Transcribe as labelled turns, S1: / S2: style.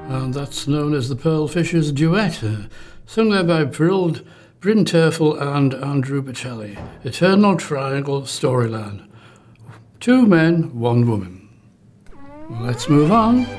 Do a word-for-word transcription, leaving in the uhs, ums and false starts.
S1: and that's known as the Pearl Fishers Duet, uh, sung there by Brill, Bryn Terfel and Andrew Bocelli. Eternal Triangle Storyline. Two men, one woman. Let's move on.